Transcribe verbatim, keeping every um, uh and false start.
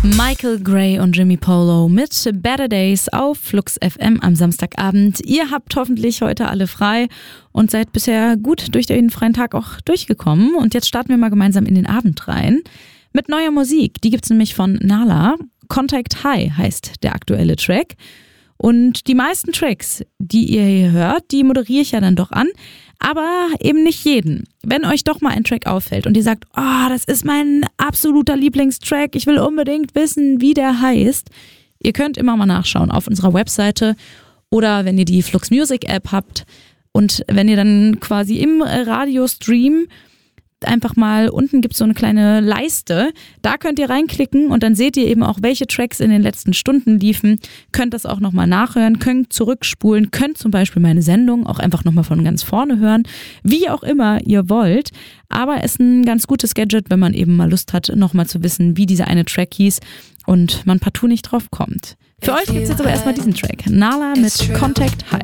Michael Gray und Jimmy Polo mit Better Days auf Flux F M am Samstagabend. Ihr habt hoffentlich heute alle frei und seid bisher gut durch den freien Tag auch durchgekommen. Und jetzt starten wir mal gemeinsam in den Abend rein mit neuer Musik. Die gibt's nämlich von Nala. Contact High heißt der aktuelle Track. Und die meisten Tracks, die ihr hier hört, die moderiere ich ja dann doch an. Aber eben nicht jeden. Wenn euch doch mal ein Track auffällt und ihr sagt, oh, das ist mein absoluter Lieblingstrack, ich will unbedingt wissen, wie der heißt. Ihr könnt immer mal nachschauen auf unserer Webseite oder wenn ihr die Flux Music App habt und wenn ihr dann quasi im Radiostream einfach mal, unten gibt es so eine kleine Leiste, da könnt ihr reinklicken und dann seht ihr eben auch, welche Tracks in den letzten Stunden liefen, könnt das auch nochmal nachhören, könnt zurückspulen, könnt zum Beispiel meine Sendung auch einfach nochmal von ganz vorne hören, wie auch immer ihr wollt, aber es ist ein ganz gutes Gadget, wenn man eben mal Lust hat, nochmal zu wissen, wie dieser eine Track hieß und man partout nicht drauf kommt. Für euch gibt es jetzt aber erstmal diesen Track, Nala mit Contact High.